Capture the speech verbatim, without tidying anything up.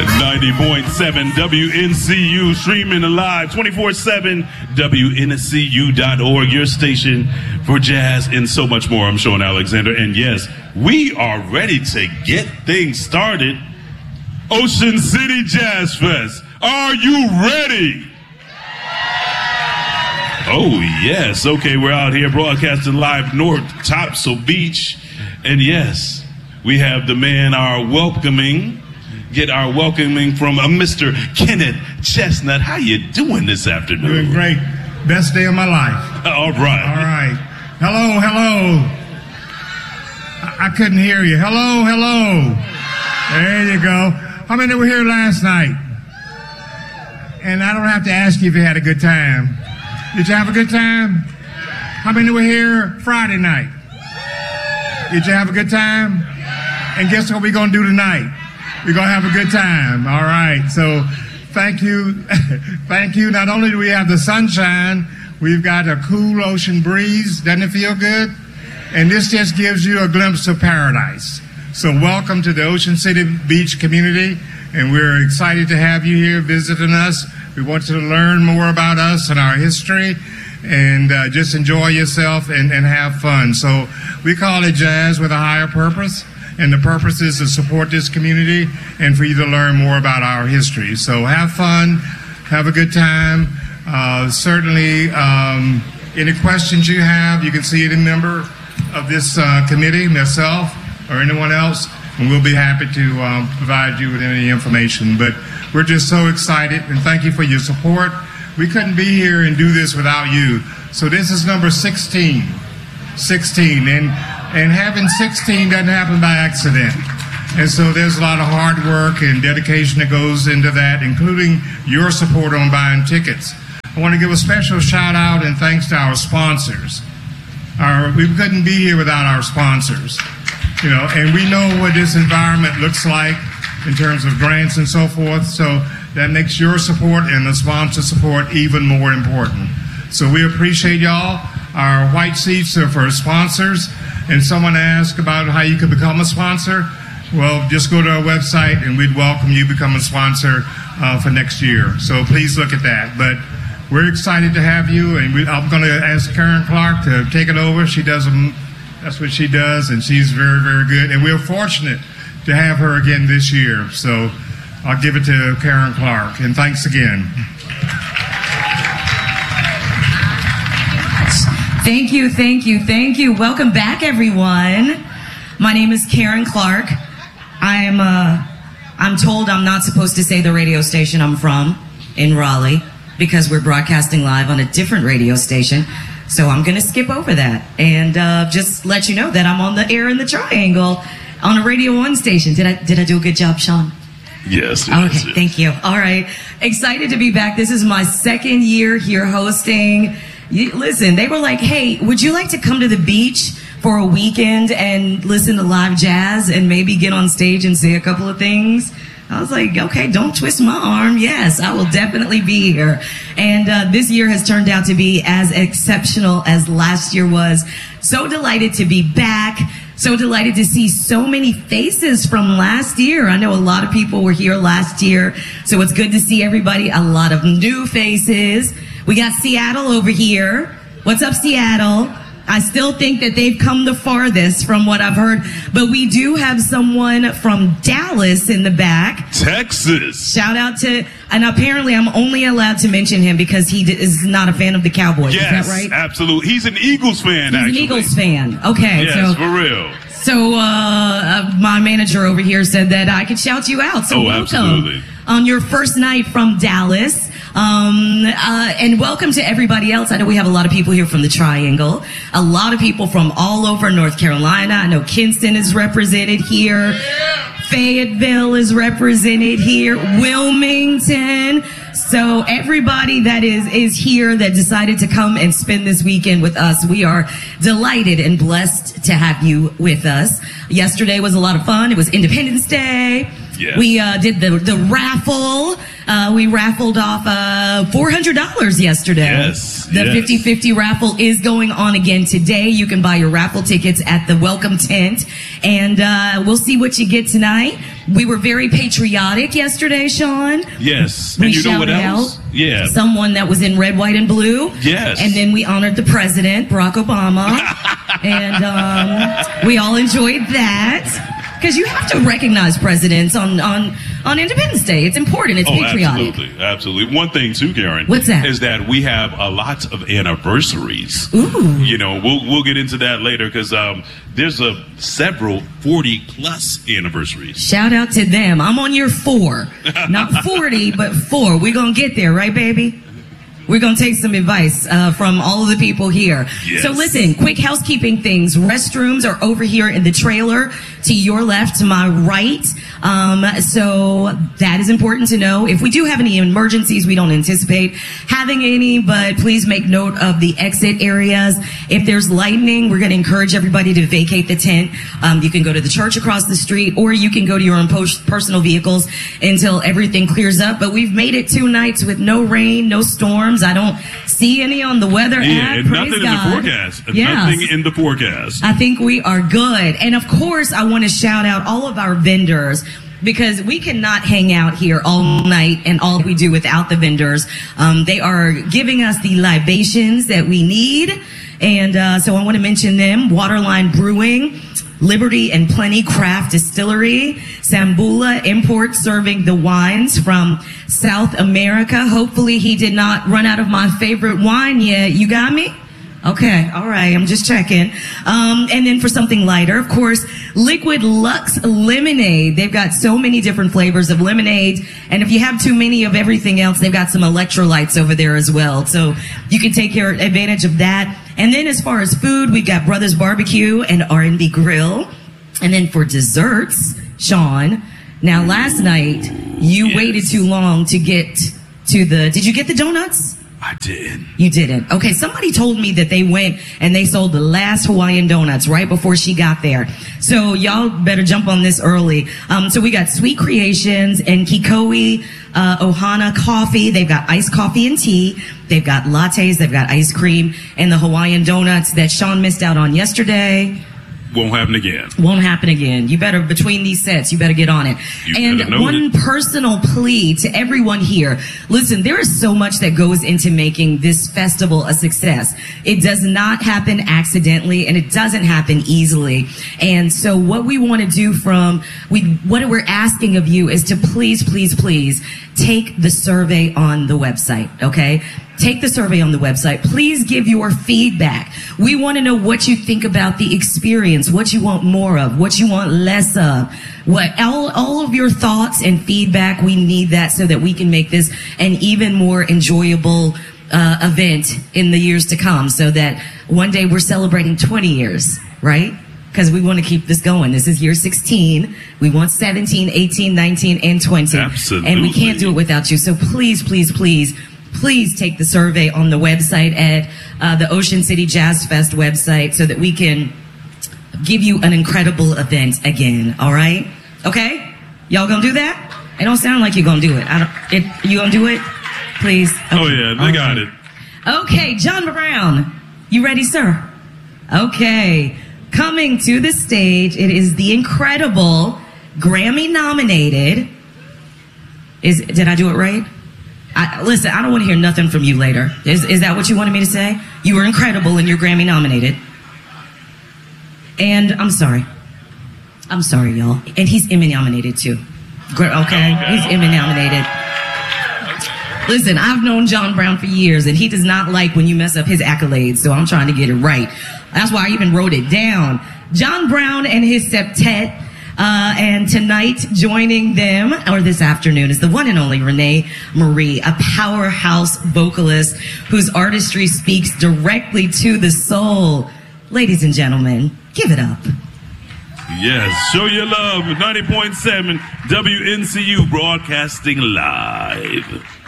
ninety point seven W N C U, streaming live twenty-four seven, W N C U dot org, your station for jazz and so much more. I'm Sean Alexander, and yes, we are ready to get things started. Ocean City Jazz Fest, are you ready? Oh, yes. Okay, we're out here broadcasting live North Topsail Beach. And yes, we have the man, our welcoming, get our welcoming from a Mister Kenneth Chestnut. How you doing this afternoon? Doing great. Best day of my life. All right. All right. Hello, hello. I, I couldn't hear you. Hello, hello. There you go. How many were here last night? And I don't have to ask you if you had a good time. Did you have a good time? How many were here Friday night? Did you have a good time? And guess what we're going to do tonight? We're going to have a good time. All right. So thank you. Thank you. Not only do we have the sunshine, we've got a cool ocean breeze. Doesn't it feel good? And this just gives you a glimpse of paradise. So welcome to the Ocean City Beach community. And we're excited to have you here visiting us. We want you to learn more about us and our history, and uh, just enjoy yourself and, and have fun. So we call it Jazz with a Higher Purpose, and the purpose is to support this community and for you to learn more about our history. So have fun, have a good time. Uh, certainly, um, any questions you have, you can see any member of this uh, committee, myself, or anyone else, and we'll be happy to um, provide you with any information. But we're just so excited, and thank you for your support. We couldn't be here and do this without you. So this is number sixteen. sixteen, and, and having sixteen doesn't happen by accident. And so there's a lot of hard work and dedication that goes into that, including your support on buying tickets. I want to give a special shout out and thanks to our sponsors. Our, we couldn't be here without our sponsors. You know, and we know what this environment looks like in terms of grants and so forth, so that makes your support and the sponsor support even more important. So we appreciate y'all. Our white seats are for sponsors, and someone asked about how you can become a sponsor. Well, just go to our website and we'd welcome you to become a sponsor uh, for next year. So please look at that. But we're excited to have you, and we, I'm going to ask Karen Clark to take it over. She does them. That's what she does, and she's very, very good. And we're fortunate to have her again this year. So I'll give it to Karen Clark. And thanks again. Thank you, thank you, thank you. Welcome back, everyone. My name is Karen Clark. I'm, uh, I'm told I'm not supposed to say the radio station I'm from in Raleigh because we're broadcasting live on a different radio station. So I'm going to skip over that and uh, just let you know that I'm on the air in the Triangle on a Radio One station. Did I did I do a good job, Sean? Yes. yes okay, yes. Thank you. All right. Excited to be back. This is my second year here hosting. You, listen, they were like, hey, would you like to come to the beach for a weekend and listen to live jazz and maybe get on stage and say a couple of things? I was like, okay, don't twist my arm. Yes, I will definitely be here. And uh, this year has turned out to be as exceptional as last year was. So delighted to be back. So delighted to see so many faces from last year. I know a lot of people were here last year, so it's good to see everybody. A lot of new faces. We got Seattle over here. What's up, Seattle? I still think that they've come the farthest from what I've heard, but we do have someone from Dallas in the back. Texas. Shout out to, and apparently I'm only allowed to mention him because he is not a fan of the Cowboys. Yes, is that right? Absolutely. He's an Eagles fan, He's actually. an Eagles fan. Okay. Yes, so, for real. So uh, uh, my manager over here said that I could shout you out. So oh, welcome absolutely. On your first night from Dallas. Um, uh, and welcome to everybody else. I know we have a lot of people here from the Triangle, a lot of people from all over North Carolina. I know Kinston is represented here. Fayetteville is represented here. Wilmington. So everybody that is, is here that decided to come and spend this weekend with us, we are delighted and blessed to have you with us. Yesterday was a lot of fun. It was Independence Day. Yes. We uh, did the, the raffle. Uh, we raffled off uh, four hundred dollars yesterday. Yes. The yes. fifty fifty raffle is going on again today. You can buy your raffle tickets at the welcome tent, and uh, we'll see what you get tonight. We were very patriotic yesterday, Sean. Yes. We And you know what shouted else? out Yeah. someone that was in red, white, and blue. Yes. And then we honored the president, Barack Obama. And um, we all enjoyed that. Because you have to recognize presidents on, on, on Independence Day. It's important. It's Oh, patriotic. absolutely, absolutely. One thing too, Karen. What's that? Is that we have a lot of anniversaries. Ooh. You know, we'll we'll get into that later because um, there's a several forty plus anniversaries. Shout out to them. I'm on year four. Not forty, but four. We're going to get there, right, baby? We're going to take some advice uh, from all of the people here. Yes. So listen, quick housekeeping things. Restrooms are over here in the trailer to your left, to my right. Um, so that is important to know. If we do have any emergencies, we don't anticipate having any, but please make note of the exit areas. If there's lightning, we're going to encourage everybody to vacate the tent. Um, you can go to the church across the street, or you can go to your own post- personal vehicles until everything clears up. But we've made it two nights with no rain, no storms. I don't see any on the weather Yeah, app. and Praise nothing God. in the forecast. Yes. Nothing in the forecast. I think we are good. And of course, I want to shout out all of our vendors, because we cannot hang out here all night and all we do without the vendors. Um, they are giving us the libations that we need. And uh, so I want to mention them. Waterline Brewing, Liberty and Plenty Craft Distillery, Sambula Import, serving the wines from South America. Hopefully he did not run out of my favorite wine yet. You got me? Okay, all right, I'm just checking. Um, and then for something lighter, of course, Liquid Lux Lemonade. They've got so many different flavors of lemonade. And if you have too many of everything else, they've got some electrolytes over there as well. So you can take care, advantage of that. And then as far as food, we've got Brothers Barbecue and R and B Grill. And then for desserts, Sean, now last night, you Yes. waited too long to get to the, did you get the donuts? I did. You didn't. Okay, somebody told me that they went and they sold the last Hawaiian donuts right before she got there. So y'all better jump on this early. Um, so we got Sweet Creations and Kikoe uh, Ohana Coffee. They've got iced coffee and tea. They've got lattes. They've got ice cream. And the Hawaiian donuts that Sean missed out on yesterday Won't happen again. won't happen again. You better, between these sets, you better get on it. You better And know one it. personal plea to everyone here. Listen, there is so much that goes into making this festival a success. It does not happen accidentally, and it doesn't happen easily. And so what we want to do from, we, what we're asking of you is to please, please, please take the survey on the website, okay? Take the survey on the website. Please give your feedback. We want to know what you think about the experience, what you want more of, what you want less of, what all, all of your thoughts and feedback. We need that so that we can make this an even more enjoyable uh, event in the years to come, so that one day we're celebrating twenty years, right? Because we want to keep this going. This is year sixteen. We want seventeen, eighteen, nineteen, and twenty. Absolutely. And we can't do it without you. So please, please, please, please take the survey on the website at uh, the Ocean City Jazz Fest website, so that we can give you an incredible event again. All right? Okay? Y'all gonna do that? It don't sound like you're gonna do it. I don't. It, you gonna do it? Please. Okay. Oh yeah, they All got right. it. Okay, John Brown, you ready, sir? Okay. Coming to the stage, it is the incredible Grammy nominated. Is did I do it right? I, listen, I don't want to hear nothing from you later. Is is that what you wanted me to say? You were incredible and you're Grammy nominated. And I'm sorry. I'm sorry, y'all. And he's Emmy nominated too. Gra- Okay, he's Emmy nominated. Listen, I've known John Brown for years, and he does not like when you mess up his accolades, so I'm trying to get it right. That's why I even wrote it down. John Brown and his septet, uh, and tonight joining them, or this afternoon, is the one and only Renee Marie, a powerhouse vocalist whose artistry speaks directly to the soul. Ladies and gentlemen, give it up. Yes, show your love. ninety point seven W N C U broadcasting live.